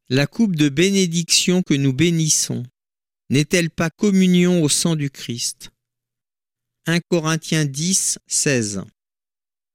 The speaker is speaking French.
La coupe de bénédiction que nous bénissons n'est-elle pas communion au sang du Christ ? 1 Corinthiens 10, 16.